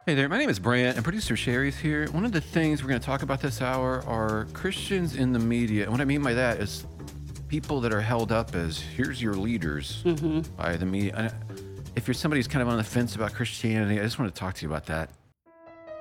Hey there, my name is Brant, and producer Sherry's here. One of the things we're going to talk about this hour are Christians in the media. And what I mean by that is people that are held up as here's your leaders Mhm. by the media. If you're somebody who's kind of on the fence about Christianity, I just want to talk to you about that.